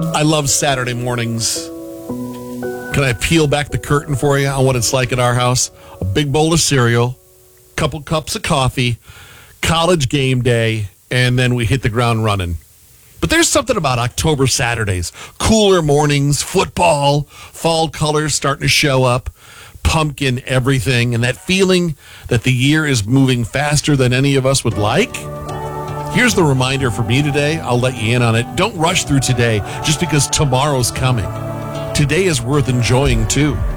I love Saturday mornings. Can I peel back the curtain for you on what it's like at our house? A big bowl of cereal, couple cups of coffee, college game day, and then we hit the ground running. But there's something about October Saturdays. Cooler mornings, football, fall colors starting to show up, pumpkin everything, and that feeling that the year is moving faster than any of us would like. Here's the reminder for me today. I'll let you in on it. Don't rush through today just because tomorrow's coming. Today is worth enjoying, too.